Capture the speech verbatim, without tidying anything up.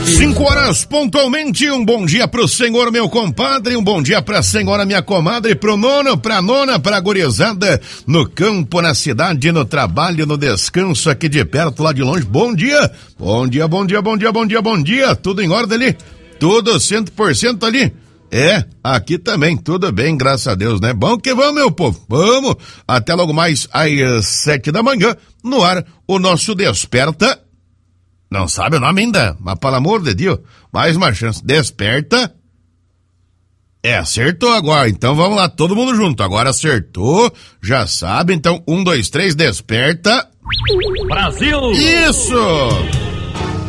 Cinco horas pontualmente, um bom dia pro senhor, meu compadre, um bom dia pra senhora, minha comadre, pro nono, pra nona, pra gurizada, no campo, na cidade, no trabalho, no descanso, aqui de perto, lá de longe. Bom dia, bom dia, bom dia, bom dia, bom dia, bom dia, tudo em ordem ali? Tudo cem por cento ali? É, aqui também, tudo bem, graças a Deus, né? Bom que vamos, meu povo, vamos! Até logo mais às sete da manhã, no ar, o nosso Desperta. Não sabe o nome ainda, mas pelo amor de Deus, mais uma chance. Desperta. É, acertou agora, então vamos lá, todo mundo junto. Agora acertou, já sabe, então um, dois, três, desperta. Brasil! Isso!